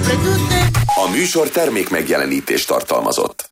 A műsor termék megjelenítést tartalmazott.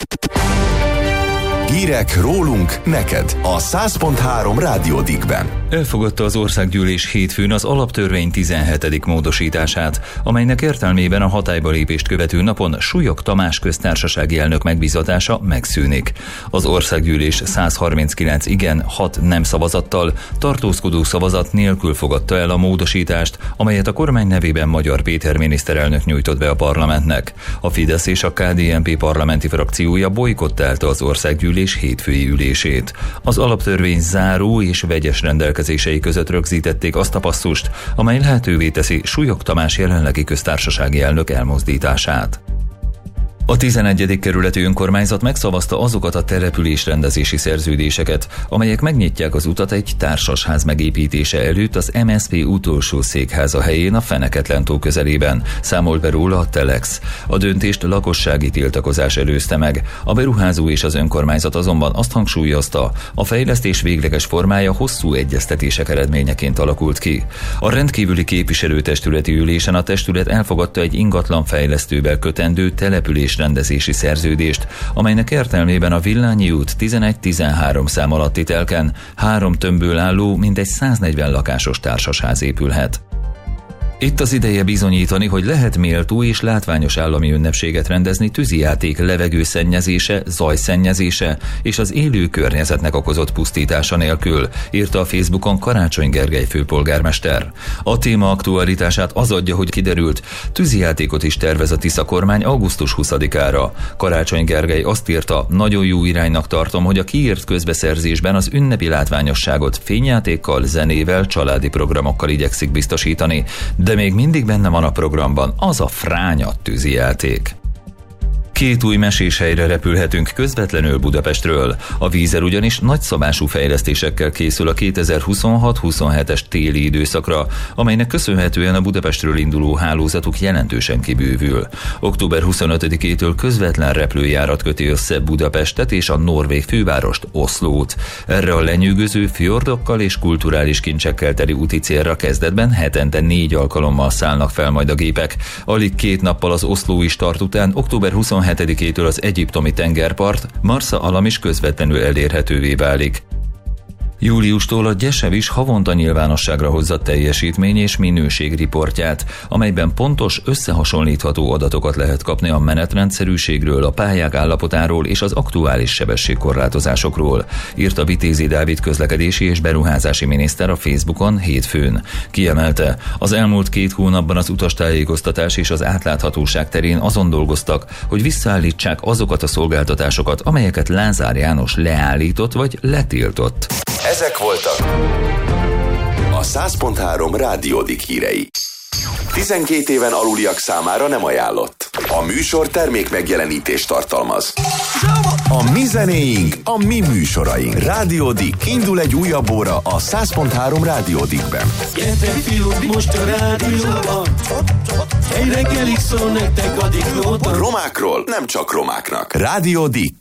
Hírek rólunk neked a 100.3 Rádió Dickben. Elfogadta az országgyűlés hétfőn az alaptörvény 17. módosítását, amelynek értelmében a hatályba lépést követő napon Súlyog Tamás köztársasági elnök megbízatása megszűnik. Az országgyűlés 139 igen, 6 nem szavazattal, tartózkodó szavazat nélkül fogadta el a módosítást, amelyet a kormány nevében Magyar Péter miniszterelnök nyújtott be a parlamentnek. A Fidesz és a KDNP parlamenti frakciója bojkottálta az országgyűlés hétfői ülését. Az alaptörvény záró és vegyes rendelkezései között rögzítették azt a passzust, amely lehetővé teszi Súlyog Tamás jelenlegi köztársasági elnök elmozdítását. A 11. kerületi önkormányzat megszavazta azokat a településrendezési szerződéseket, amelyek megnyitják az utat egy társasház megépítése előtt az MSZP utolsó székháza helyén a Feneketlen-tó közelében, számolt be róla a Telex. A döntést lakossági tiltakozás előzte meg. A beruházó és az önkormányzat azonban azt hangsúlyozta, a fejlesztés végleges formája hosszú egyeztetések eredményeként alakult ki. A rendkívüli képviselőtestületi ülésen a testület elfogadta egy ingatlan fejlesztővel kötendő településrendezési szerződést, amelynek értelmében a Villányi út 11-13 szám alatti telken 3 tömbből álló, mintegy 140 lakásos társasház épülhet. Itt az ideje bizonyítani, hogy lehet méltó és látványos állami ünnepséget rendezni tűzijáték levegőszennyezése, zajszennyezése és az élő környezetnek okozott pusztítása nélkül, írta a Facebookon Karácsony Gergely főpolgármester. A téma aktualitását az adja, hogy kiderült, tűzijátékot is tervez a Tisza kormány augusztus 20-ára. Karácsony Gergely azt írta, nagyon jó iránynak tartom, hogy a kiírt közbeszerzésben az ünnepi látványosságot fényjátékkal, zenével, családi programokkal igyekszik biztosítani, de még mindig benne van a programban az a fránya tűzijáték. 2 új meséshelyre repülhetünk közvetlenül Budapestről. A Vízer ugyanis nagyszabású fejlesztésekkel készül a 2026-27-es téli időszakra, amelynek köszönhetően a Budapestről induló hálózatuk jelentősen kibővül. Október 25-től közvetlen repülőjárat köti össze Budapestet és a norvég fővárost, Oszlót. Erre a lenyűgöző fjordokkal és kulturális kincsekkel teli úti célra kezdetben hetente 4 alkalommal szállnak fel majd a gépek. Alig 2 nappal az oszlói start után október 27-től az egyiptomi tengerpart, Marsa Alam is közvetlenül elérhetővé válik. Júliustól a Gyesev is havonta nyilvánosságra hozza teljesítmény és minőség riportját, amelyben pontos, összehasonlítható adatokat lehet kapni a menetrendszerűségről, a pályák állapotáról és az aktuális sebességkorlátozásokról, írta Vitézi Dávid közlekedési és beruházási miniszter a Facebookon hétfőn. Kiemelte, az elmúlt 2 hónapban az utastájékoztatás és az átláthatóság terén azon dolgoztak, hogy visszaállítsák azokat a szolgáltatásokat, amelyeket Lázár János leállított vagy letiltott. Ezek voltak a 100.3 Rádió Dick hírei. 12 éven aluliak számára nem ajánlott. A műsor termék megjelenítést tartalmaz. A mi zenéink, a mi műsoraink. Rádió Dick. Indul egy újabb óra a 100.3 Rádió Dickben. Gyertek fiúk, most a rádióban. Egy reggelig szól nektek a Dick Nóta. Romákról nem csak romáknak. Rádió Dick.